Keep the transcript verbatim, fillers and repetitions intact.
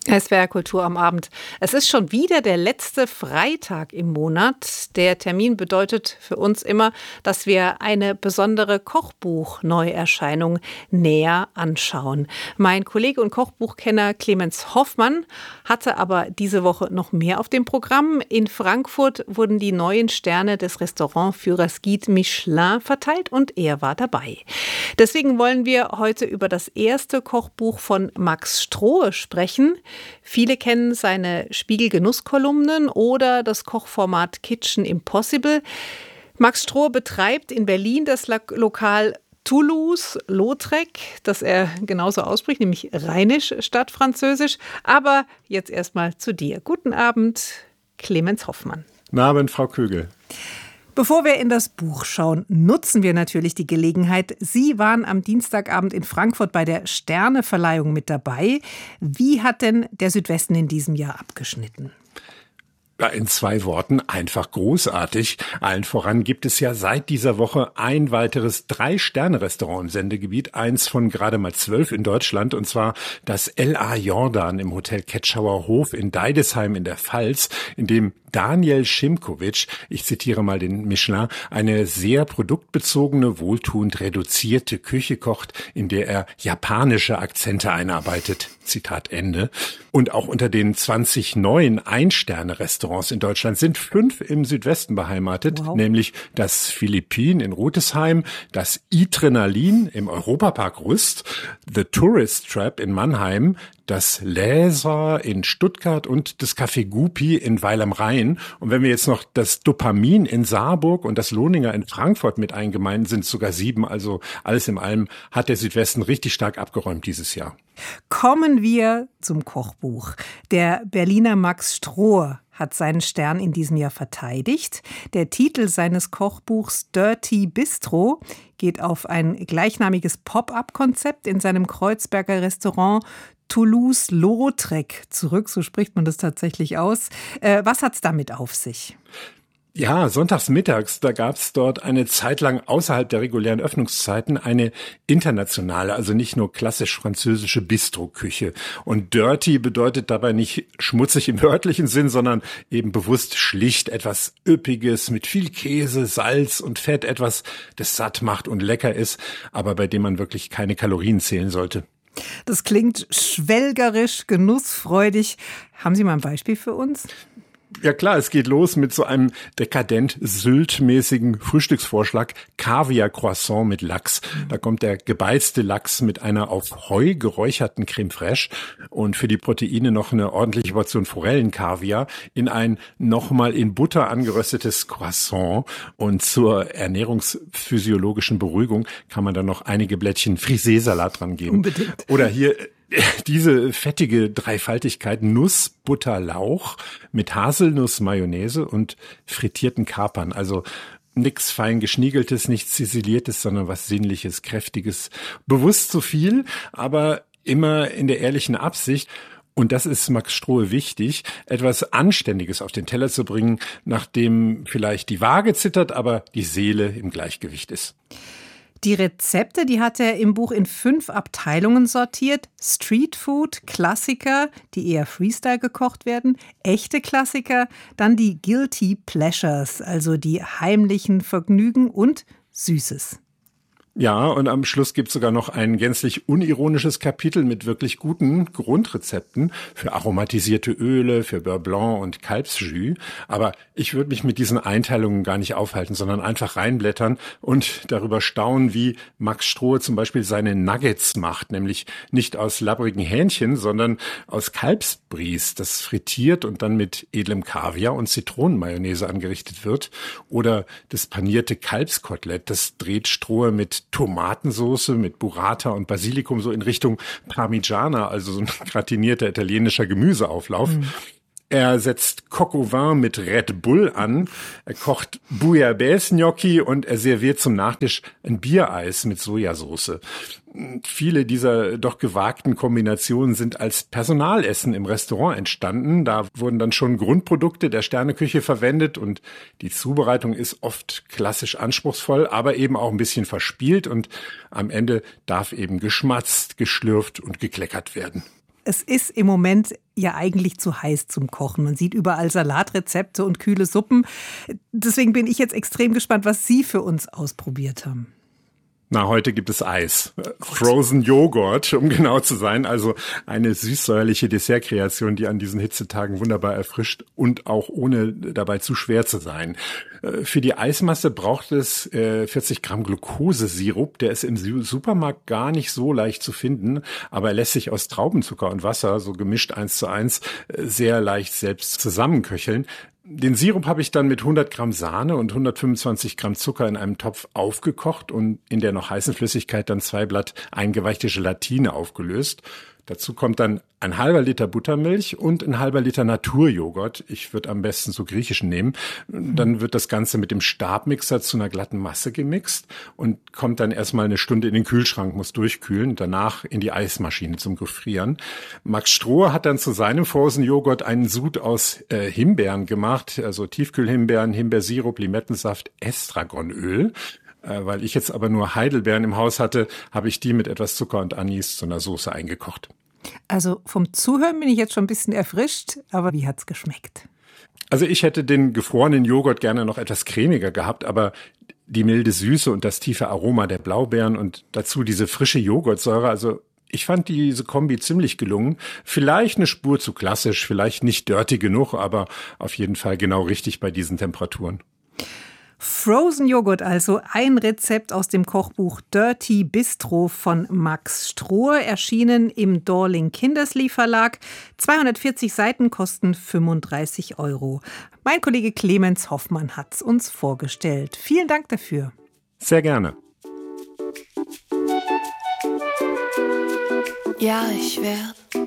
S W R Kultur am Abend. Es ist schon wieder der letzte Freitag im Monat. Der Termin bedeutet für uns immer, dass wir eine besondere Kochbuch-Neuerscheinung näher anschauen. Mein Kollege und Kochbuchkenner Clemens Hoffmann hatte aber diese Woche noch mehr auf dem Programm. In Frankfurt wurden die neuen Sterne des Restaurantführers Guide Michelin verteilt und er war dabei. Deswegen wollen wir heute über das erste Kochbuch von Max Strohe sprechen. Viele kennen seine Spiegel-Genusskolumnen oder das Kochformat Kitchen Impossible. Max Strohe betreibt in Berlin das Lokal Toulouse-Lautrec, das er genauso ausspricht, nämlich Rheinisch statt Französisch. Aber jetzt erstmal zu dir. Guten Abend, Clemens Hoffmann. Guten Abend, Frau Kögel. Bevor wir in das Buch schauen, nutzen wir natürlich die Gelegenheit. Sie waren am Dienstagabend in Frankfurt bei der Sterneverleihung mit dabei. Wie hat denn der Südwesten in diesem Jahr abgeschnitten? Ja, in zwei Worten einfach großartig. Allen voran gibt es ja seit dieser Woche ein weiteres Drei-Sterne-Restaurant im Sendegebiet, eins von gerade mal zwölf in Deutschland, und zwar das L A Jordan im Hotel Ketschauer Hof in Deidesheim in der Pfalz, in dem Daniel Šimkovič, ich zitiere mal den Michelin, eine sehr produktbezogene, wohltuend reduzierte Küche kocht, in der er japanische Akzente einarbeitet. Zitat Ende. Und auch unter den zwanzig neuen Ein-Sterne-Restaurants in Deutschland sind fünf im Südwesten beheimatet, wow. Nämlich das Philippin in Rotesheim, das Adrenalin im Europapark Rüst, The Tourist Trap in Mannheim, das Laser in Stuttgart und das Café Gupi in Weil am Rhein. Und wenn wir jetzt noch das Dopamin in Saarburg und das Lohninger in Frankfurt mit eingemeint, sind sogar sieben. Also alles in allem hat der Südwesten richtig stark abgeräumt dieses Jahr. Kommen wir zum Kochbuch. Der Berliner Max Strohe hat seinen Stern in diesem Jahr verteidigt. Der Titel seines Kochbuchs Dirty Bistro geht auf ein gleichnamiges Pop-up-Konzept in seinem Kreuzberger Restaurant Toulouse-Lautrec zurück, so spricht man das tatsächlich aus. Äh, was hat's damit auf sich? Ja, sonntags mittags, da gab's dort eine Zeit lang außerhalb der regulären Öffnungszeiten eine internationale, also nicht nur klassisch französische Bistro-Küche. Und dirty bedeutet dabei nicht schmutzig im wörtlichen Sinn, sondern eben bewusst schlicht, etwas Üppiges mit viel Käse, Salz und Fett, etwas, das satt macht und lecker ist, aber bei dem man wirklich keine Kalorien zählen sollte. Das klingt schwelgerisch, genussfreudig. Haben Sie mal ein Beispiel für uns? Ja klar, es geht los mit so einem dekadent Sylt-mäßigen Frühstücksvorschlag, Kaviar-Croissant mit Lachs. Da kommt der gebeizte Lachs mit einer auf Heu geräucherten Creme fraiche und für die Proteine noch eine ordentliche Portion Forellenkaviar in ein nochmal in Butter angeröstetes Croissant. Und zur ernährungsphysiologischen Beruhigung kann man dann noch einige Blättchen Frisee-Salat dran geben. Unbedingt. Oder hier diese fettige Dreifaltigkeit Nuss, Butter, Lauch mit Haselnuss, Mayonnaise und frittierten Kapern. Also nix fein geschniegeltes, nichts ziseliertes, sondern was Sinnliches, Kräftiges. Bewusst zu viel, aber immer in der ehrlichen Absicht. Und das ist Max Strohe wichtig, etwas Anständiges auf den Teller zu bringen, nachdem vielleicht die Waage zittert, aber die Seele im Gleichgewicht ist. Die Rezepte, die hat er im Buch in fünf Abteilungen sortiert. Streetfood, Klassiker, die eher Freestyle gekocht werden, echte Klassiker, dann die Guilty Pleasures, also die heimlichen Vergnügen und Süßes. Ja, und am Schluss gibt's sogar noch ein gänzlich unironisches Kapitel mit wirklich guten Grundrezepten für aromatisierte Öle, für Beurre Blanc und Kalbsjus. Aber ich würde mich mit diesen Einteilungen gar nicht aufhalten, sondern einfach reinblättern und darüber staunen, wie Max Strohe zum Beispiel seine Nuggets macht, nämlich nicht aus labbrigen Hähnchen, sondern aus Kalbsbries, das frittiert und dann mit edlem Kaviar und Zitronenmayonnaise angerichtet wird. Oder das panierte Kalbskotelett, das dreht Strohe mit Tomatensauce, mit Burrata und Basilikum so in Richtung Parmigiana, also so ein gratinierter italienischer Gemüseauflauf. Mhm. Er setzt Coq au vin mit Red Bull an, er kocht Bouillabaisse-Gnocchi und er serviert zum Nachtisch ein Biereis mit Sojasauce. Viele dieser doch gewagten Kombinationen sind als Personalessen im Restaurant entstanden. Da wurden dann schon Grundprodukte der Sterneküche verwendet und die Zubereitung ist oft klassisch anspruchsvoll, aber eben auch ein bisschen verspielt und am Ende darf eben geschmatzt, geschlürft und gekleckert werden. Es ist im Moment ja eigentlich zu heiß zum Kochen. Man sieht überall Salatrezepte und kühle Suppen. Deswegen bin ich jetzt extrem gespannt, was Sie für uns ausprobiert haben. Na, heute gibt es Eis. Frozen Joghurt, um genau zu sein. Also eine süßsäuerliche Dessertkreation, die an diesen Hitzetagen wunderbar erfrischt und auch ohne dabei zu schwer zu sein. Für die Eismasse braucht es vierzig Gramm Glukosesirup. Der ist im Supermarkt gar nicht so leicht zu finden, aber er lässt sich aus Traubenzucker und Wasser, so gemischt eins zu eins, sehr leicht selbst zusammenköcheln. Den Sirup habe ich dann mit hundert Gramm Sahne und hundertfünfundzwanzig Gramm Zucker in einem Topf aufgekocht und in der noch heißen Flüssigkeit dann zwei Blatt eingeweichte Gelatine aufgelöst. Dazu kommt dann ein halber Liter Buttermilch und ein halber Liter Naturjoghurt. Ich würde am besten so griechischen nehmen. Dann wird das Ganze mit dem Stabmixer zu einer glatten Masse gemixt und kommt dann erstmal eine Stunde in den Kühlschrank, muss durchkühlen, danach in die Eismaschine zum Gefrieren. Max Strohe hat dann zu seinem Frozen Joghurt einen Sud aus äh, Himbeeren gemacht, also Tiefkühlhimbeeren, Himbeersirup, Limettensaft, Estragonöl. Weil ich jetzt aber nur Heidelbeeren im Haus hatte, habe ich die mit etwas Zucker und Anis zu einer Soße eingekocht. Also vom Zuhören bin ich jetzt schon ein bisschen erfrischt, aber wie hat's geschmeckt? Also ich hätte den gefrorenen Joghurt gerne noch etwas cremiger gehabt, aber die milde Süße und das tiefe Aroma der Blaubeeren und dazu diese frische Joghurtsäure, also ich fand diese Kombi ziemlich gelungen. Vielleicht eine Spur zu klassisch, vielleicht nicht dirty genug, aber auf jeden Fall genau richtig bei diesen Temperaturen. Frozen Joghurt, also ein Rezept aus dem Kochbuch Dirty Bistro von Max Strohe, erschienen im Dorling Kindersley Verlag. zweihundertvierzig Seiten kosten fünfunddreißig Euro. Mein Kollege Clemens Hoffmann hat es uns vorgestellt. Vielen Dank dafür. Sehr gerne. Ja, ich werde